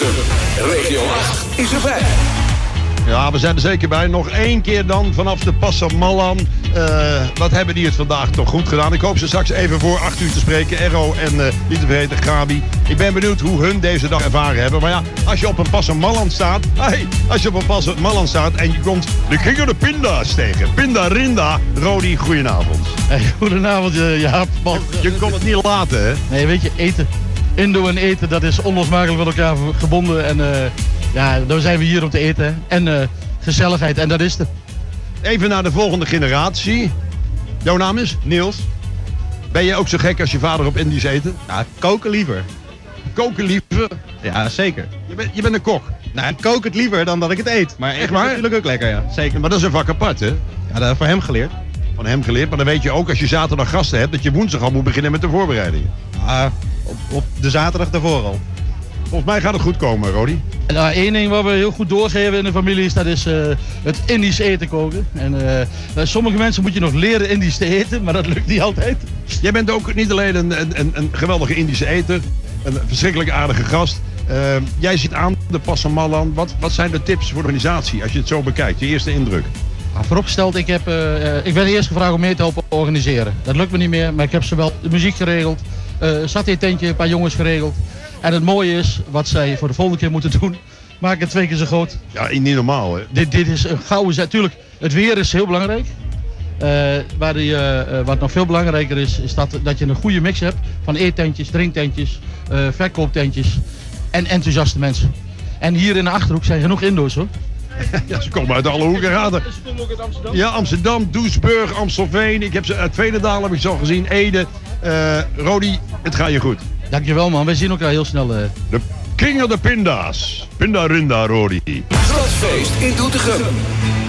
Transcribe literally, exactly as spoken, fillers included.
Doetinchem. Regio acht is erbij. Ja, we zijn er zeker bij. Nog één keer dan vanaf de Passamallan. Uh, wat hebben die het vandaag toch goed gedaan. Ik hoop ze straks even voor acht uur te spreken. Erro en uh, niet te vergeten Gabi. Ik ben benieuwd hoe hun deze dag ervaren hebben. Maar ja, als je op een Passamallan staat. Hey, als je op een Passamallan staat en je komt de King of the Pinda's tegen. Pinda Rinda. Rodi, goedenavond. Hey, goedenavond, Jaap. Je, je kon het niet laten, hè? Nee, weet je, eten. Indo en eten, dat is onlosmakelijk met elkaar gebonden. En uh, ja, daar zijn we hier om te eten. En uh, gezelligheid, en dat is het. Even naar de volgende generatie. Jouw naam is? Niels. Ben je ook zo gek als je vader op Indisch eten? Ja, koken liever. Koken liever? Ja, zeker. Je, bent, je bent een kok? Nou, ik kook het liever dan dat ik het eet. Maar echt waar? Natuurlijk ook lekker, ja. Zeker. Maar dat is een vak apart, hè? Ja, dat heb ik van hem geleerd. Van hem geleerd, maar dan weet je ook als je zaterdag gasten hebt... dat je woensdag al moet beginnen met de voorbereidingen. Ja, op, op de zaterdag daarvoor al. Volgens mij gaat het goed komen, Rodi. Nou, één ding wat we heel goed doorgeven in de familie is, dat is uh, het Indisch eten koken. En uh, sommige mensen moet je nog leren Indisch te eten, maar dat lukt niet altijd. Jij bent ook niet alleen een, een, een geweldige Indische eter, een verschrikkelijk aardige gast. Uh, jij zit aan de Passamallan. Wat, wat zijn de tips voor de organisatie als je het zo bekijkt? Je eerste indruk? Maar vooropgesteld, ik, heb, uh, ik ben eerst gevraagd om mee te helpen organiseren. Dat lukt me niet meer, maar ik heb zowel de muziek geregeld, uh, saté-tentje, een paar jongens geregeld. En het mooie is, wat zij voor de volgende keer moeten doen, maak het twee keer zo groot. Ja, niet normaal, hè? Dit, dit is een gouden zet. Tuurlijk, het weer is heel belangrijk. Uh, waar die, uh, wat nog veel belangrijker is, is dat, dat je een goede mix hebt van eettentjes, drinktentjes, uh, verkooptentjes en enthousiaste mensen. En hier in de Achterhoek zijn genoeg Indo's, hoor. Ja, ze komen uit alle hoeken raden. Ze komen ook uit Amsterdam. Ja, Amsterdam, Doesburg, Amstelveen. Ik heb ze uit Veenendaal heb ik zo gezien. Ede. Uh, Rodi, het gaat je goed. Dankjewel, man. Wij zien elkaar heel snel. Uh... De King of the Pinda's. Pinda Rinda, Rodi. Stadsfeest in Doetinchem.